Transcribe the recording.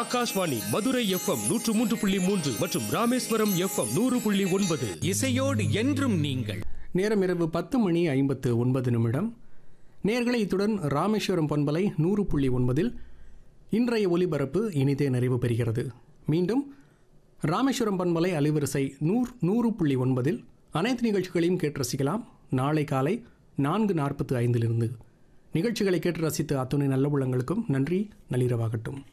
Akashvani Madurai FM 103.3 மற்றும் Rameswaram FM 100.9. இசையோடு என்றும் நீங்கள். நேரம் இரவு 10:59. நேயர்களை இத்துடன் ராமேஸ்வரம் பண்பலை 100.9 இன்றைய ஒலிபரப்பு இனிதே நிறைவு பெறுகிறது. மீண்டும் ராமேஸ்வரம் பண்பலை அலைவரிசை 100.9 அனைத்து நிகழ்ச்சிகளையும் கேட்டு ரசிக்கலாம். நாளை காலை 4:45 நிகழ்ச்சிகளை கேட்டு ரசித்த அத்துணை நல்ல உள்ளங்களுக்கும் நன்றி. நள்ளிரவாகட்டும்.